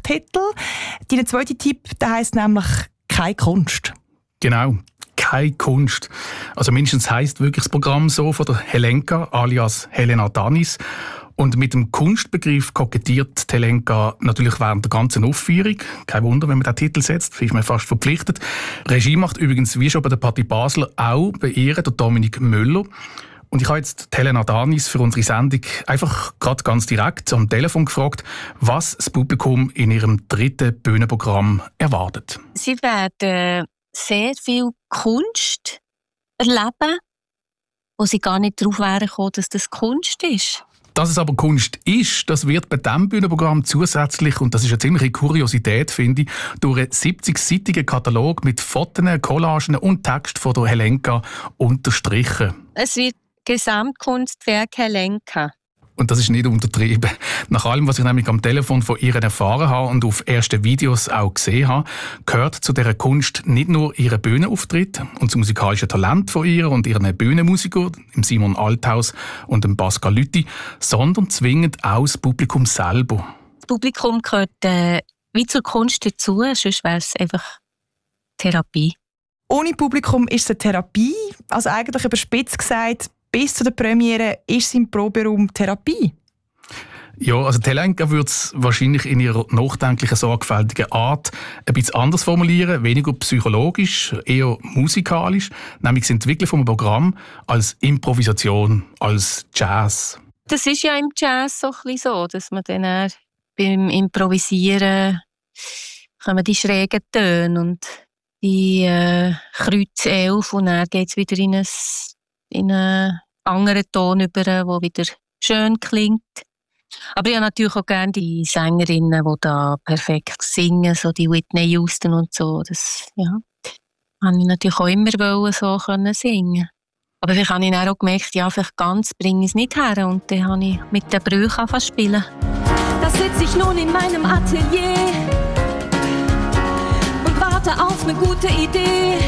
Titel. Dein zweiter Tipp, der heisst nämlich «Keine Kunst». Genau, keine Kunst. Also mindestens heisst wirklich das Programm so von der Helenka alias Helena Danis. Und mit dem Kunstbegriff kokettiert Helenka natürlich während der ganzen Aufführung. Kein Wunder, wenn man den Titel setzt, ist man fast verpflichtet. Regie macht übrigens, wie schon bei der Party Basel, auch bei ihr der Dominik Müller. Und ich habe jetzt Helena Danis für unsere Sendung einfach gerade ganz direkt am Telefon gefragt, was das Publikum in ihrem dritten Bühnenprogramm erwartet. Sie werden sehr viel Kunst erleben, wo sie gar nicht darauf wären gekommen, dass das Kunst ist. Dass es aber Kunst ist, das wird bei diesem Bühnenprogramm zusätzlich, und das ist eine ziemliche Kuriosität, finde ich, durch einen 70-seitigen Katalog mit Fotos, Collagen und Text von der Helenka unterstrichen. Es wird Gesamtkunstwerk Helenka. Und das ist nicht untertrieben. Nach allem, was ich nämlich am Telefon von ihr erfahren habe und auf ersten Videos auch gesehen habe, gehört zu dieser Kunst nicht nur ihr Bühnenauftritt und das musikalische Talent von ihr und ihren Bühnenmusikern, dem Simon Althaus und dem Pascal Lüthi, sondern zwingend auch das Publikum selber. Das Publikum gehört wie zur Kunst dazu, sonst wäre es einfach Therapie. Ohne Publikum ist es eine Therapie. Also eigentlich überspitzt gesagt, bis zu der Premiere ist es im Proberaum Therapie. Ja, also Helenka würde es wahrscheinlich in ihrer nachdenklichen, sorgfältigen Art ein bisschen anders formulieren, weniger psychologisch, eher musikalisch, nämlich das Entwickeln vom Programm als Improvisation, als Jazz. Das ist ja im Jazz so ein bisschen so, dass man dann beim Improvisieren kommen die schrägen Töne und die Kreuze 11 und dann geht es wieder in einen anderen Ton über, der wieder schön klingt. Aber ich habe natürlich auch gerne die Sängerinnen, die da perfekt singen, so die Whitney Houston und so. Das habe ich natürlich auch immer so können singen. Aber vielleicht habe ich dann auch gemerkt, ja, vielleicht ganz bringe ich es nicht her. Und dann habe ich mit den Brüchen angefangen zu spielen. Da sitze ich nun in meinem Atelier und warte auf eine gute Idee.